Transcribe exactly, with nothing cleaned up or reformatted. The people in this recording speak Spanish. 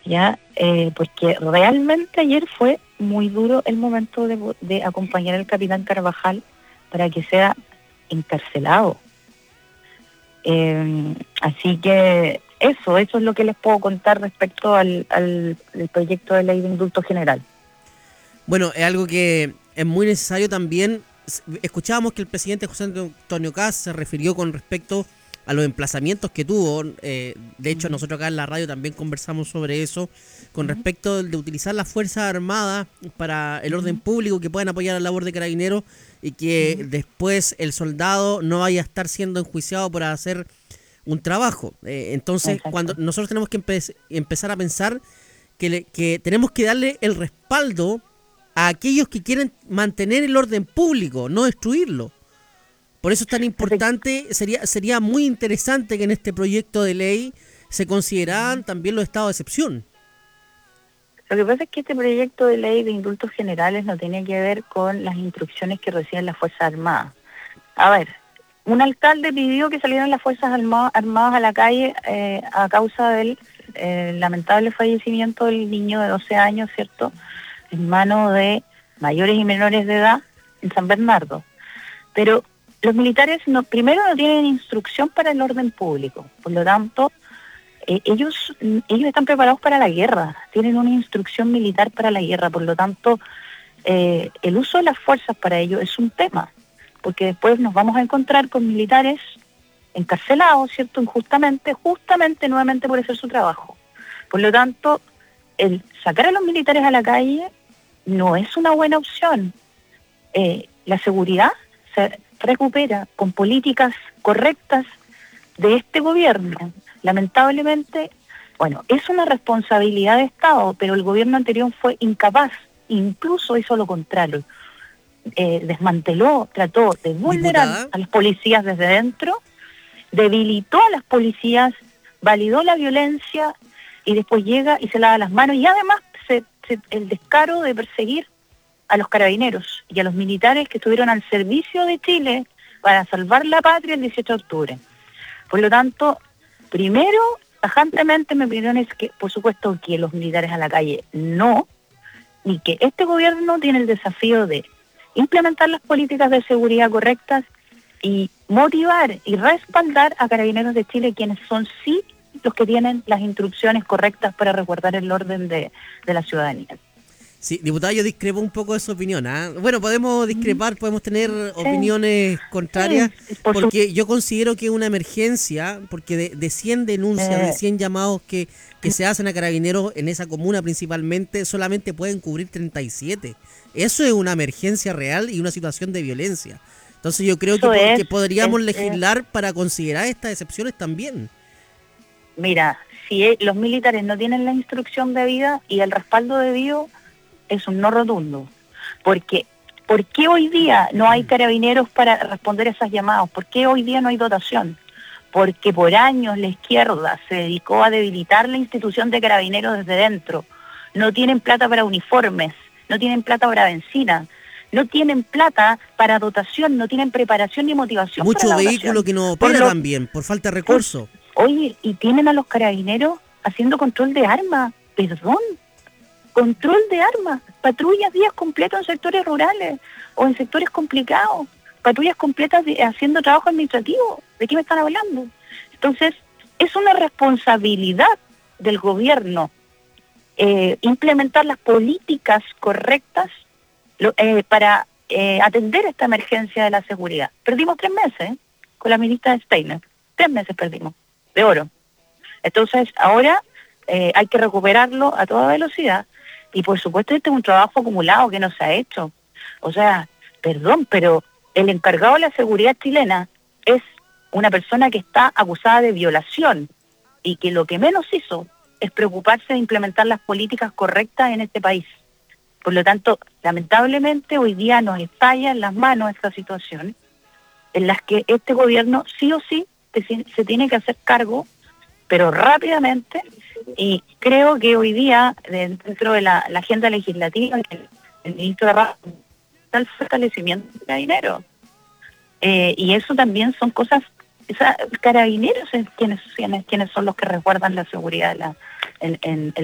ya eh, porque realmente ayer fue muy duro el momento de, de acompañar al capitán Carvajal para que sea encarcelado. Eh, así que eso, eso es lo que les puedo contar respecto al, al, al proyecto de ley de indulto general. Bueno, es algo que es muy necesario también. Escuchábamos que el presidente José Antonio Kast se refirió con respecto a los emplazamientos que tuvo. Eh, de hecho, uh-huh. nosotros acá en la radio también conversamos sobre eso, con uh-huh. respecto de utilizar las Fuerzas Armadas para el orden uh-huh. público, que puedan apoyar la labor de carabineros y que uh-huh. después el soldado no vaya a estar siendo enjuiciado por hacer un trabajo. Eh, entonces, Exacto. cuando nosotros tenemos que empe- empezar a pensar que, le, que tenemos que darle el respaldo a aquellos que quieren mantener el orden público, no destruirlo. Por eso es tan importante, sería sería muy interesante que en este proyecto de ley se consideraran también los estados de excepción. Lo que pasa es que este proyecto de ley de indultos generales no tiene que ver con las instrucciones que reciben las Fuerzas Armadas. A ver, un alcalde pidió que salieran las Fuerzas Armadas a la calle eh, a causa del eh, lamentable fallecimiento del niño de doce años, ¿cierto?, en manos de mayores y menores de edad en San Bernardo. Pero los militares no, primero no tienen instrucción para el orden público, por lo tanto, eh, ellos, ellos están preparados para la guerra, tienen una instrucción militar para la guerra, por lo tanto, eh, el uso de las fuerzas para ellos es un tema, porque después nos vamos a encontrar con militares encarcelados, ¿cierto?, injustamente, justamente nuevamente por hacer su trabajo. Por lo tanto, el sacar a los militares a la calle no es una buena opción. Eh, la seguridad se recupera con políticas correctas de este gobierno. Lamentablemente, bueno, es una responsabilidad de Estado, pero el gobierno anterior fue incapaz, incluso hizo lo contrario. Eh, desmanteló, trató de vulnerar ¿Diputada? a las policías desde dentro, debilitó a las policías, validó la violencia y después llega y se lava las manos y además se, se, el descaro de perseguir a los carabineros y a los militares que estuvieron al servicio de Chile para salvar la patria el dieciocho de octubre. Por lo tanto, primero, tajantemente mi opinión es que, por supuesto, que los militares a la calle no, y que este gobierno tiene el desafío de implementar las políticas de seguridad correctas y motivar y respaldar a Carabineros de Chile, quienes son sí los que tienen las instrucciones correctas para resguardar el orden de, de la ciudadanía. Sí, diputada, yo discrepo un poco de su opinión. ¿eh? Bueno, podemos discrepar, podemos tener sí. opiniones contrarias, sí, por porque su... yo considero que una emergencia, porque de, de cien denuncias, eh. de cien llamados que, que se hacen a Carabineros en esa comuna principalmente, solamente pueden cubrir treinta y siete. Eso es una emergencia real y una situación de violencia. Entonces yo creo que, es, que podríamos es, legislar es... para considerar estas excepciones también. Mira, si los militares no tienen la instrucción debida y el respaldo debido, es un no rotundo. Porque, ¿por qué hoy día no hay carabineros para responder a esas llamadas? ¿Por qué hoy día no hay dotación? Porque por años la izquierda se dedicó a debilitar la institución de carabineros desde dentro. No tienen plata para uniformes, no tienen plata para benzina, no tienen plata para dotación, no tienen preparación ni motivación. Mucho para la vehículo que no opera también, por falta de recursos. Oye, y tienen a los carabineros haciendo control de armas, perdón. Control de armas, patrullas días completos en sectores rurales o en sectores complicados, patrullas completas de, haciendo trabajo administrativo. ¿De qué me están hablando? Entonces, es una responsabilidad del gobierno eh, implementar las políticas correctas lo, eh, para eh, atender esta emergencia de la seguridad. Perdimos tres meses ¿eh? con la ministra Steiner, tres meses perdimos, de oro. Entonces, ahora eh, hay que recuperarlo a toda velocidad. Y por supuesto este es un trabajo acumulado que no se ha hecho. O sea, perdón, pero el encargado de la seguridad chilena es una persona que está acusada de violación y que lo que menos hizo es preocuparse de implementar las políticas correctas en este país. Por lo tanto, lamentablemente hoy día nos estalla en las manos esta situación en las que este gobierno sí o sí se tiene que hacer cargo, pero rápidamente. Y creo que hoy día, dentro de la, la agenda legislativa, el, el ministro de Rafa está el fortalecimiento de carabineros. Eh, y eso también son cosas, esa, carabineros es quienes, quienes, quienes son los que resguardan la seguridad de la, en, en, en